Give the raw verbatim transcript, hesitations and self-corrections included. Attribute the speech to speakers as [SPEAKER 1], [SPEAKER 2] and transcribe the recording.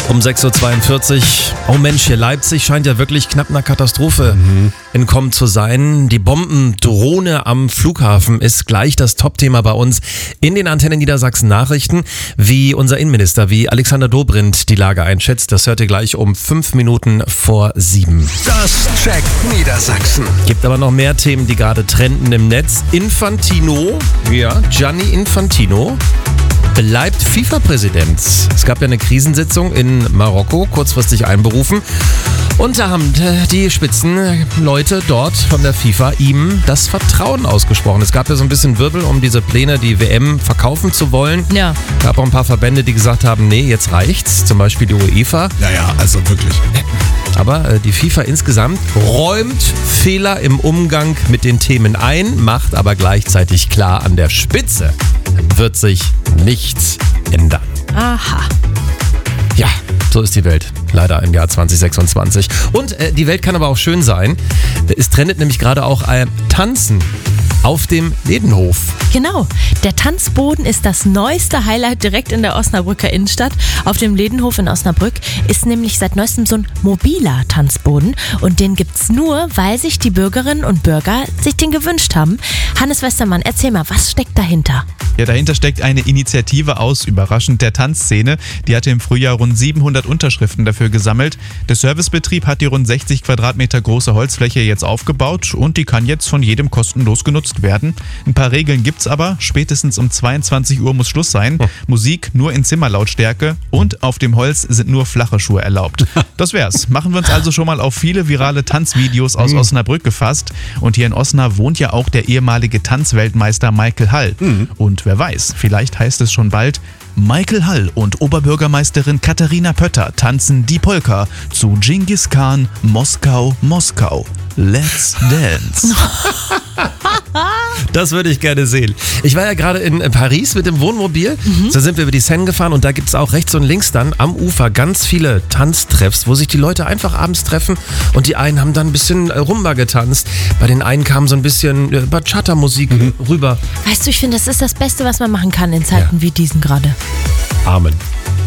[SPEAKER 1] Um sechs Uhr zweiundvierzig. Oh Mensch, hier Leipzig scheint ja wirklich knapp einer Katastrophe mhm. entkommen zu sein. Die Bombendrohne am Flughafen ist gleich das Topthema bei uns in den Antennen Niedersachsen Nachrichten. Wie unser Innenminister, wie Alexander Dobrindt die Lage einschätzt, das hört ihr gleich um fünf Minuten vor sieben.
[SPEAKER 2] Das checkt Niedersachsen.
[SPEAKER 1] Gibt aber noch mehr Themen, die gerade trenden im Netz. Infantino, ja, Gianni Infantino bleibt FIFA-Präsident. Es gab ja eine Krisensitzung in Marokko, kurzfristig einberufen. Und da haben die Spitzenleute dort von der FIFA ihm das Vertrauen ausgesprochen. Es gab ja so ein bisschen Wirbel um diese Pläne, die W M verkaufen zu wollen.
[SPEAKER 3] Ja.
[SPEAKER 1] Es gab auch ein paar Verbände, die gesagt haben, nee, jetzt reicht's. Zum Beispiel die UEFA.
[SPEAKER 2] Naja, also wirklich.
[SPEAKER 1] Aber äh, die FIFA insgesamt räumt Fehler im Umgang mit den Themen ein, macht aber gleichzeitig klar, an der Spitze wird sich nichts ändern.
[SPEAKER 3] Aha.
[SPEAKER 1] Ja, so ist die Welt. Leider im Jahr zwanzig sechsundzwanzig. Und äh, die Welt kann aber auch schön sein. Es trendet nämlich gerade auch äh, Tanzen auf dem Ledenhof.
[SPEAKER 3] Genau, der Tanzboden ist das neueste Highlight direkt in der Osnabrücker Innenstadt. Auf dem Ledenhof in Osnabrück ist nämlich seit neuestem so ein mobiler Tanzboden. Und den gibt's nur, weil sich die Bürgerinnen und Bürger sich den gewünscht haben. Hannes Westermann, erzähl mal, was steckt dahinter?
[SPEAKER 4] Ja, dahinter steckt eine Initiative aus, überraschend, der Tanzszene. Die hatte im Frühjahr rund siebenhundert Unterschriften dafür gesammelt. Der Servicebetrieb hat die rund sechzig Quadratmeter große Holzfläche jetzt aufgebaut und die kann jetzt von jedem kostenlos genutzt werden. Ein paar Regeln gibt's aber. Spätestens um zweiundzwanzig Uhr muss Schluss sein. Oh. Musik nur in Zimmerlautstärke und auf dem Holz sind nur flache Schuhe erlaubt. Das wär's. Machen wir uns also schon mal auf viele virale Tanzvideos aus mhm. Osnabrück gefasst. Und hier in Osnabrück wohnt ja auch der ehemalige Tanzweltmeister Michael Hall. Mhm. Und wer weiß, vielleicht heißt es schon bald, Michael Hall und Oberbürgermeisterin Katharina Pötter tanzen die Polka zu Genghis Khan, Moskau, Moskau. Let's dance.
[SPEAKER 1] Das würde ich gerne sehen. Ich war ja gerade in Paris mit dem Wohnmobil. Mhm. Da sind wir über die Seine gefahren und da gibt es auch rechts und links dann am Ufer ganz viele Tanztreffs, wo sich die Leute einfach abends treffen und die einen haben dann ein bisschen Rumba getanzt. Bei den einen kam so ein bisschen Bachata-Musik mhm. rüber.
[SPEAKER 3] Weißt du, ich finde, das ist das Beste, was man machen kann in Zeiten ja. wie diesen gerade.
[SPEAKER 1] Amen.